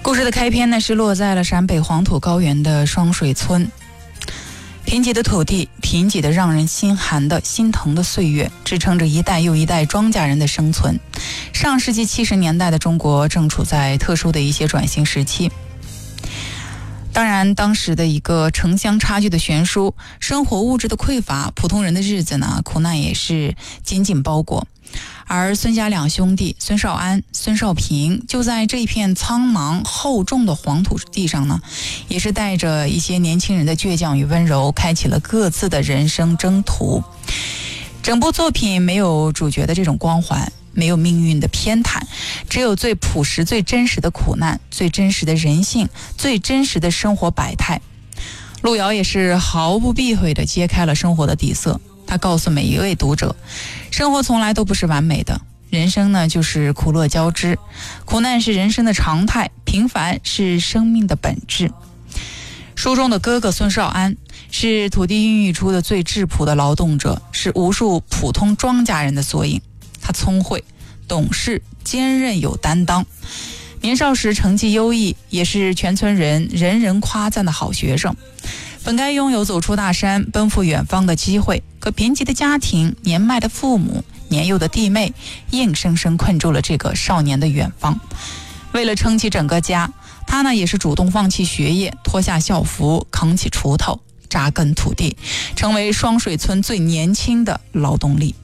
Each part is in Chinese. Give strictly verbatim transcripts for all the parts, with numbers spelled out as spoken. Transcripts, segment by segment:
故事的开篇呢，是落在了陕北黄土高原的双水村。贫瘠的土地，贫瘠的让人心寒的心疼的岁月，支撑着一代又一代庄稼人的生存。上世纪七十年代的中国正处在特殊的一些转型时期。当然，当时的一个城乡差距的悬殊，生活物质的匮乏，普通人的日子呢，苦难也是紧紧包裹。而孙家两兄弟孙少安、孙少平就在这一片苍茫厚重的黄土地上呢，也是带着一些年轻人的倔强与温柔，开启了各自的人生征途。整部作品没有主角的这种光环，没有命运的偏袒，只有最朴实最真实的苦难，最真实的人性，最真实的生活百态。路遥也是毫不避讳地揭开了生活的底色。他告诉每一位读者，生活从来都不是完美的，人生呢就是苦乐交织，苦难是人生的常态，平凡是生命的本质。书中的哥哥孙少安是土地孕育出的最质朴的劳动者，是无数普通庄稼人的缩影。他聪慧、懂事、坚韧有担当，年少时成绩优异，也是全村人人人夸赞的好学生。本该拥有走出大山奔赴远方的机会，可贫瘠的家庭、年迈的父母、年幼的弟妹硬生生困住了这个少年的远方。为了撑起整个家，他呢也是主动放弃学业，脱下校服，扛起锄头，扎根土地，成为双水村最年轻的劳动力。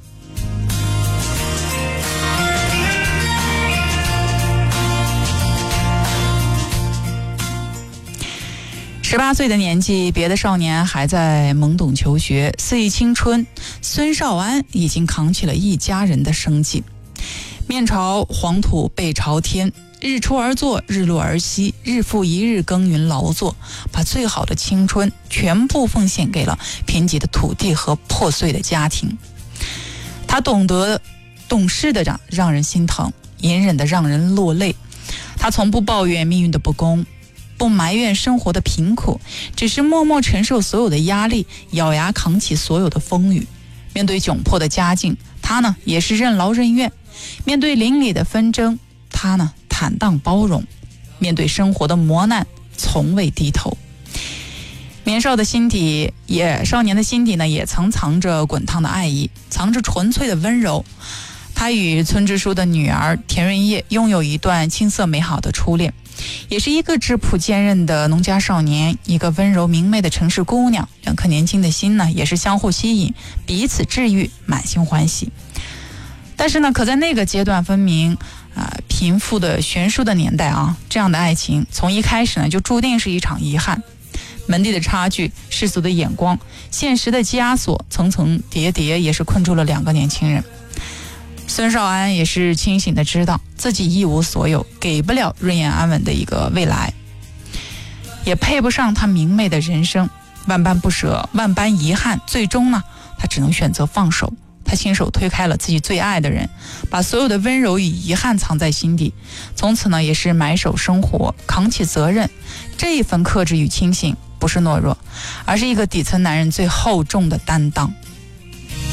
十八岁的年纪，别的少年还在懵懂求学，肆意青春，孙少安已经扛起了一家人的生计。面朝黄土背朝天，日出而作，日落而息，日复一日耕耘劳作，把最好的青春全部奉献给了贫瘠的土地和破碎的家庭。他懂得懂事的让让人心疼，隐忍的让人落泪。他从不抱怨命运的不公，不埋怨生活的贫苦，只是默默承受所有的压力，咬牙扛起所有的风雨。面对窘迫的家境，他呢也是任劳任怨；面对邻里的纷争，他呢坦荡包容；面对生活的磨难，从未低头。年少的心底也少年的心底呢，也曾藏着滚烫的爱意，藏着纯粹的温柔。他与村支书的女儿田润叶拥有一段青涩美好的初恋，也是一个质朴坚韧的农家少年，一个温柔明媚的城市姑娘，两颗年轻的心呢也是相互吸引，彼此治愈，满心欢喜。但是呢，可在那个阶段分明啊、呃、贫富的悬殊的年代啊，这样的爱情从一开始呢就注定是一场遗憾。门第的差距，世俗的眼光，现实的枷锁，层层叠叠，也是困住了两个年轻人。孙少安也是清醒的知道自己一无所有，给不了润颜安稳的一个未来，也配不上他明媚的人生。万般不舍，万般遗憾，最终呢他只能选择放手。他亲手推开了自己最爱的人，把所有的温柔与遗憾藏在心底，从此呢也是埋首生活，扛起责任。这一份克制与清醒不是懦弱，而是一个底层男人最厚重的担当。